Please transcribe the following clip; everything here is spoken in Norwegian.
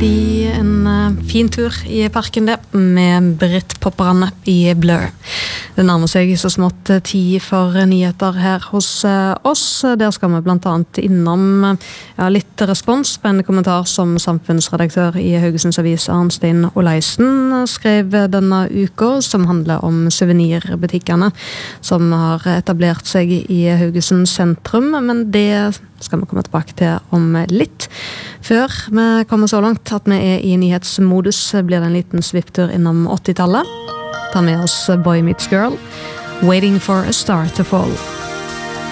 bli en fin tur i parken det, med Britpopperne i Blur. Det nærmer seg så smått tid for nyheter her hos oss. Der skal vi blant annet innom litt respons på en kommentar som samfunnsredaktør i Haugesunds Avis Arnstein Oleisen skrev denne uka, som handler om souvenirbutikkene som har etablert seg i Haugesund sentrum, men det skal vi komme tilbake til om litt. Før vi kommer så langt at vi er i nyhetsmodus, blir det en liten svipptur innom 80-tallet. Ta med oss Boy Meets Girl, Waiting for a Star to Fall.